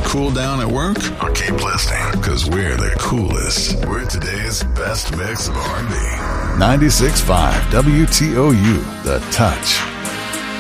cool down at work? Or keep listening, because we're the coolest. We're today's best mix of R&B. 96.5 WTOU, The Touch.